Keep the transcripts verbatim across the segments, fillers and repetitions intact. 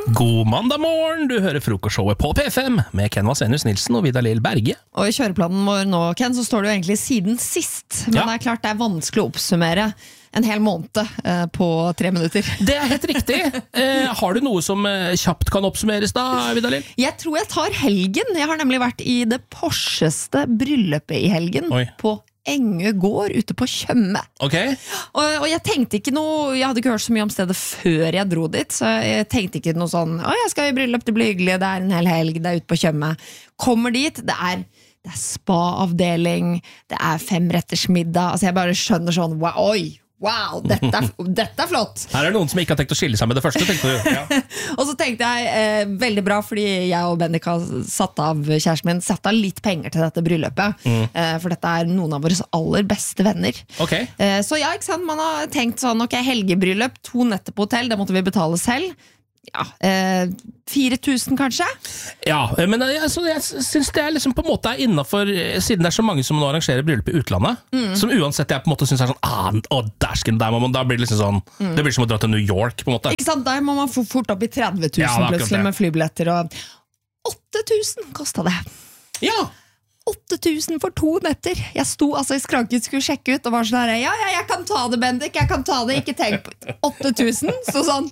God mandag morgen, du hører frokostshowet på P fem med Ken Vasenius Nilsen og Vidar Lill Berge. Og i kjøreplanen vår nå, Ken, så står det jo egentlig siden sist. Men Ja. det er klart det er vanskelig å oppsummere en hel måned eh, på tre minutter. Det er helt riktig. Eh, har du noe som eh, kjapt kan oppsummeres da, Vidar Lill? Jeg tror jeg tar helgen. Jeg har nemlig vært i det Porscheste bryllupet i helgen. Oi. På Engø gård ute på Tjøme. Ok. Og, og jeg tenkte ikke noe Jeg hadde ikke hørt så mye om stedet før jeg dro dit. Så jeg tenkte ikke noe sånn Å, jeg skal i bryllup, det blir hyggelig, det er en hel helg, det er ute på Tjøme. Kommer dit, det er, det er spa-avdeling, det er femrettersmiddag. Altså jeg bare skjønner sånn Wow, oi, wow, dette er, dette er flott. Her er det noen som ikke har tenkt å skille seg med det første, tenkte du. Ja. Og så tenkte jeg, eh, veldig bra, fordi jeg og Bendik har satt av kjæresten min, satt av litt penger til dette bryllupet. Mm. Eh, for dette er noen av våre aller beste venner. Ok. Eh, så ja, ikke sant, man har tenkt sånn, ok, helgebryllup, to netter på hotell, det måtte vi betale selv. Ja, eh, fire tusen kanskje? Ja, men jeg, altså, jeg synes det er liksom på en måte er innenfor, siden det er så mange som nå arrangerer bryllup i utlandet, mm. som uansett jeg på en måte synes er sånn, ah, å, dersken, der må man, da blir det liksom sånn, mm. det blir som å dra til New York på en måte. Ikke sant, der må man få fort opp i tretti tusen Ja, plutselig det. med flybilletter, og åtte tusen kostet det. Ja! åtte tusen for to netter. Jeg sto altså i skranken, skulle sjekke ut, og var sånn her, ja, ja, jeg kan ta det, Bendik, jeg kan ta det, ikke tenk på åtte tusen, så sånn,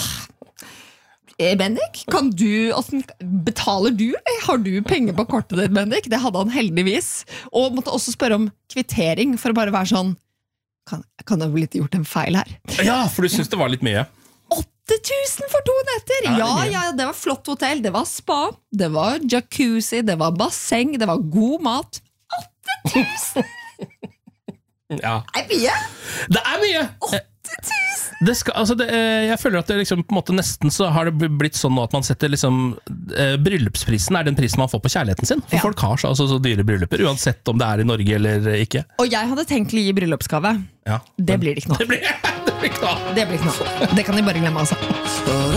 Bendik, kan du, hvordan, betaler du, eller har du penger på kortet ditt, Bendik? Det hadde han heldigvis, og måtte også spørre om kvittering, for å bare være sånn, kan, kan det ha blitt gjort en feil her? Ja, for du synes det var litt mye. åtte tusen for to netter! Ja, Ja, det er ja, det var flott hotell, det var spa, det var jacuzzi, det var basseng, det var god mat. åtte tusen! Ja. Det er mye! Det er mye! åtte tusen! Det skal, altså det, jeg føler at det liksom på en måte nesten så har det blitt sånn nå at man setter liksom eh, bryllupsprisen er den prisen man får på kjærligheten sin. For Ja. folk har så, altså, så dyre brylluper, uansett om det er i Norge eller ikke. Og jeg hadde tenkt å gi bryllupsgave. Ja. Det blir det ikke nå. Det blir, det blir ikke noe. Det blir ikke noe. Det kan de bare glemme, altså.